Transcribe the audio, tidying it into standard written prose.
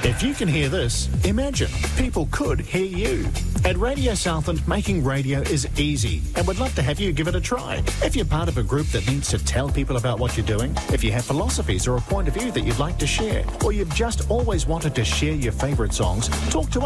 If you can hear this, imagine people could hear you. At Radio Southland, making radio is easy and we'd love to have you give it a try. If you're part of a group that needs to tell people about what you're doing, if you have philosophies or a point of view that you'd like to share, or you've just always wanted to share your favourite songs, talk to us.